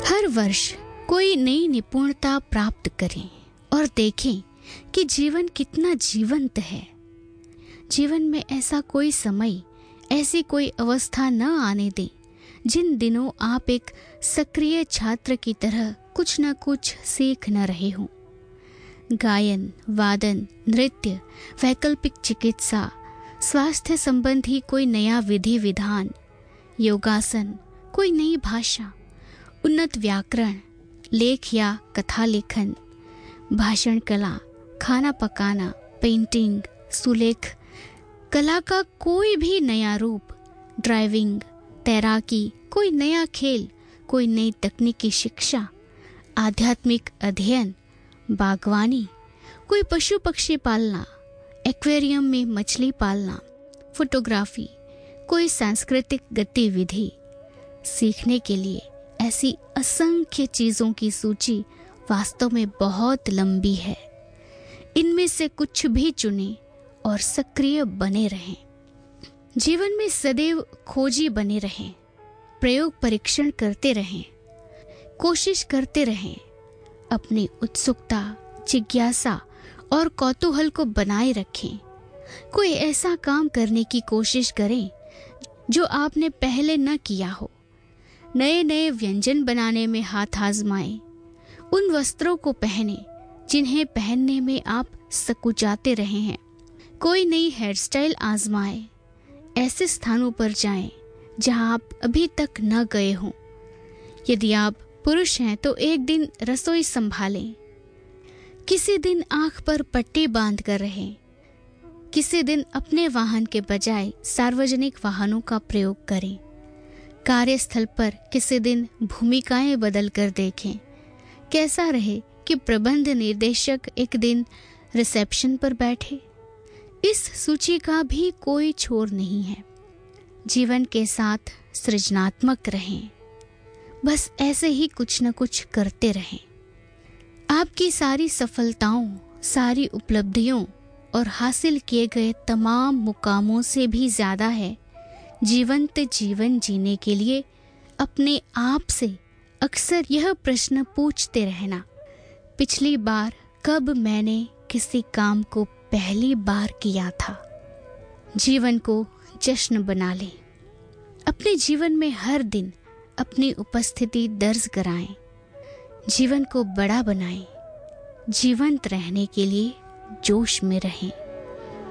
हर वर्ष कोई नई निपुणता प्राप्त करें और देखें कि जीवन कितना जीवंत है। जीवन में ऐसा कोई समय, ऐसी कोई अवस्था न आने दें जिन दिनों आप एक सक्रिय छात्र की तरह कुछ न कुछ सीख न रहे हों। गायन, वादन, नृत्य, वैकल्पिक चिकित्सा, स्वास्थ्य संबंधी कोई नया विधि विधान, योगासन, कोई नई भाषा, उन्नत व्याकरण, लेख या कथा लेखन, भाषण कला, खाना पकाना, पेंटिंग, सुलेख कला का कोई भी नया रूप, ड्राइविंग, तैराकी, कोई नया खेल, कोई नई तकनीकी शिक्षा, आध्यात्मिक अध्ययन, बागवानी, कोई पशु पक्षी पालना, एक्वेरियम में मछली पालना, फोटोग्राफी, कोई सांस्कृतिक गतिविधि। सीखने के लिए ऐसी असंख्य चीजों की सूची वास्तव में बहुत लंबी है। इनमें से कुछ भी चुनें और सक्रिय बने रहें। जीवन में सदैव खोजी बने रहें, प्रयोग परीक्षण करते रहें, कोशिश करते रहें। अपनी उत्सुकता, जिज्ञासा और कौतूहल को बनाए रखें। कोई ऐसा काम करने की कोशिश करें जो आपने पहले न किया हो। नए नए व्यंजन बनाने में हाथ आजमाएं। उन वस्त्रों को पहने जिन्हें पहनने में आप सकुचाते रहे हैं। कोई नई हेयर स्टाइल आजमाएं। ऐसे स्थानों पर जाएं जहां आप अभी तक न गए हों। यदि आप पुरुष हैं तो एक दिन रसोई संभालें। किसी दिन आंख पर पट्टी बांध कर रहें। किसी दिन अपने वाहन के बजाय सार्वजनिक वाहनों का प्रयोग करें। कार्यस्थल पर किसी दिन भूमिकाएं बदल कर देखें। कैसा रहे कि प्रबंध निर्देशक एक दिन रिसेप्शन पर बैठे। इस सूची का भी कोई छोर नहीं है। जीवन के साथ सृजनात्मक रहें। बस ऐसे ही कुछ न कुछ करते रहें। आपकी सारी सफलताओं, सारी उपलब्धियों और हासिल किए गए तमाम मुकामों से भी ज्यादा है जीवंत जीवन जीने के लिए अपने आप से अक्सर यह प्रश्न पूछते रहना, पिछली बार कब मैंने किसी काम को पहली बार किया था। जीवन को जश्न बना लें। अपने जीवन में हर दिन अपनी उपस्थिति दर्ज कराएं। जीवन को बड़ा बनाएं। जीवंत रहने के लिए जोश में रहें।